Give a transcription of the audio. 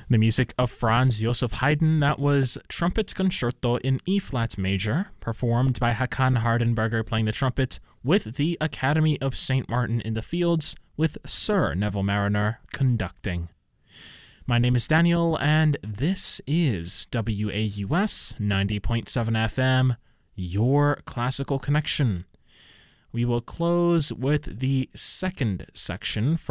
The music of Franz Joseph Haydn, that was Trumpet Concerto in E-flat major, performed by Hakan Hardenberger playing the trumpet, with the Academy of St. Martin in the Fields, with Sir Neville Mariner conducting. My name is Daniel, and this is WAUS 90.7 FM, your classical connection. We will close with the second section